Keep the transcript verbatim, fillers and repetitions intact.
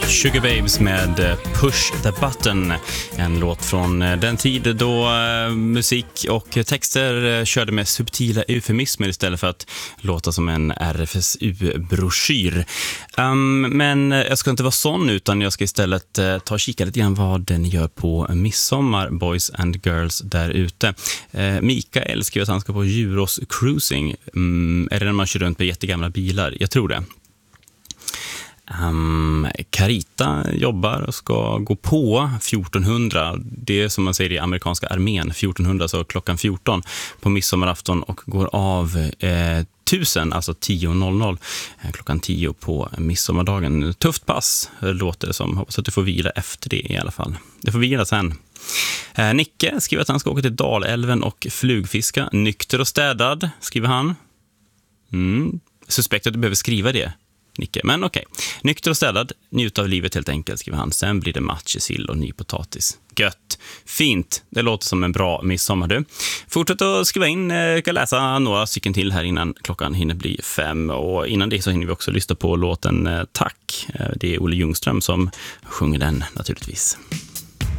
Sugar Babes med Push the Button. En låt från den tid då musik och texter körde med subtila eufemismer istället för att låta som en R F S U-broschyr. Um, men jag ska inte vara sån, utan jag ska istället uh, ta och kika lite grann vad den gör på midsommar, boys and girls där ute. Uh, Mikael skriver att han ska på Djurås cruising. Um, är det när man kör runt med jättegamla bilar? Jag tror det. Um, Carita jobbar och ska gå på fjortonhundra. Det är som man säger i amerikanska armén, fjortonhundra, så klockan fjorton på midsommarafton, och går av eh, tusen, alltså tio noll noll, eh, klockan tio på midsommardagen. Tufft pass låter det som. Hoppas att du får vila efter det i alla fall. Det får vila sen. eh, Nicke skriver att han ska åka till Dalälven och flugfiska. Nykter och städad, skriver han. mm. Suspekt att du behöver skriva det, Nicke. Men okej. Okay. Nykter och städad, njut av livet helt enkelt, skriver han. Sen blir det matjessill och ny potatis. Gött. Fint. Det låter som en bra midsommar, du. Fortsätt att skriva in. Jag kan läsa några stycken till här innan klockan hinner bli fem. Och innan det så hinner vi också lyssna på låten Tack. Det är Olle Ljungström som sjunger den naturligtvis.